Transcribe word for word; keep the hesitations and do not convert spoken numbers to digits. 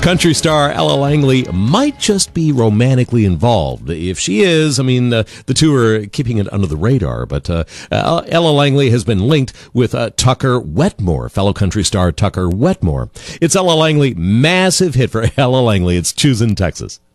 Country star Ella Langley might just be romantically involved. If she is, I mean, uh, the two are keeping it under the radar. But uh, uh, Ella Langley has been linked with uh, Tucker Wetmore, fellow country star Tucker Wetmore. It's Ella Langley, massive hit for Ella Langley. It's Choosing Texas.